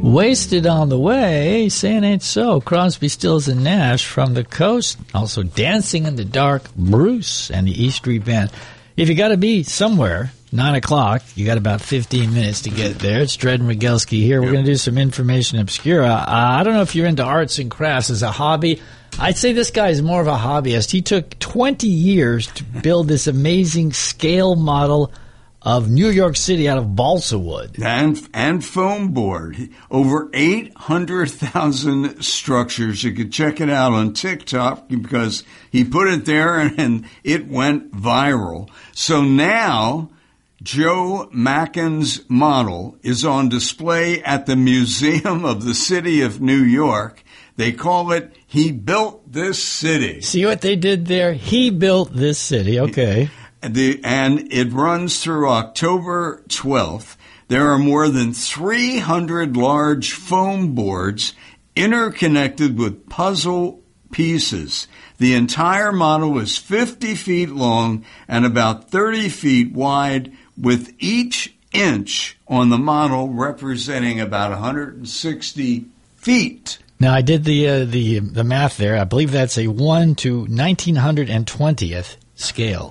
Wasted on the way, saying ain't so. Crosby, Stills, and Nash from the coast. Also Dancing in the Dark, Bruce, and the E Street Band. If you got to be somewhere, 9 o'clock, you got about 15 minutes to get there. It's Dred and Rogelski here. We're going to do some information obscura. I don't know if you're into arts and crafts as a hobby. I'd say this guy is more of a hobbyist. He took 20 years to build this amazing scale model of New York City out of balsa wood. And foam board. Over 800,000 structures. You can check it out on TikTok because he put it there and it went viral. So now Joe Macken's model is on display at the Museum of the City of New York. They call it He Built This City. See what they did there? He built this city. Okay. And it runs through October 12th. There are more than 300 large foam boards interconnected with puzzle pieces. The entire model is 50 feet long and about 30 feet wide, with each inch on the model representing about 160 feet. Now, I did the math there. I believe that's a 1 to 1920th scale.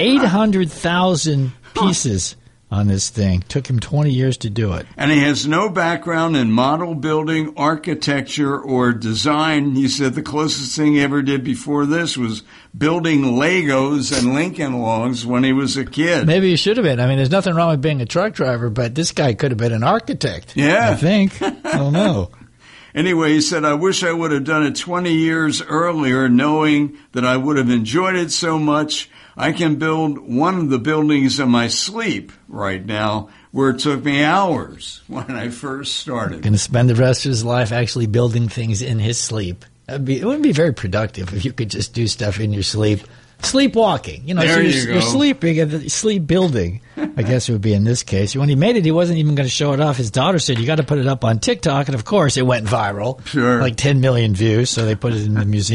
800,000 pieces on this thing. Took him 20 years to do it. And he has no background in model building, architecture, or design. He said the closest thing he ever did before this was building Legos and Lincoln Logs when he was a kid. Maybe he should have been. I mean, there's nothing wrong with being a truck driver, but this guy could have been an architect. Yeah. I think. I don't know. Anyway, he said, I wish I would have done it 20 years earlier, knowing that I would have enjoyed it so much. I can build one of the buildings in my sleep right now, where it took me hours when I first started. Going to spend the rest of his life actually building things in his sleep. It wouldn't be very productive if you could just do stuff in your sleep. Sleepwalking. You know, there so you go. You're sleeping and sleep building, I guess it would be in this case. When he made it, he wasn't even going to show it off. His daughter said, you got to put it up on TikTok. And, of course, it went viral. Sure. Like 10 million views, so they put it in the museum.